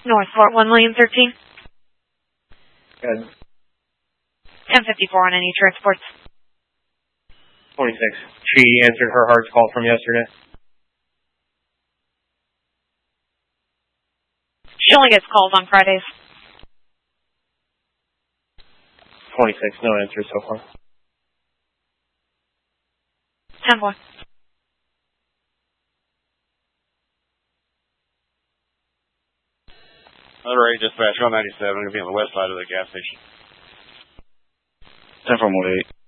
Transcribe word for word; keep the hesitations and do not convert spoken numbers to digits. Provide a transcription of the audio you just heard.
North Fort one William thirteen. Good. ten fifty-four on any transports. twenty-six. She answered her heart's call from yesterday. She only gets calls on Fridays. twenty-six. No answers so far. ten four. Alright, dispatch, one ninety-seven, going to be on the west side of the gas station. ten four one eight.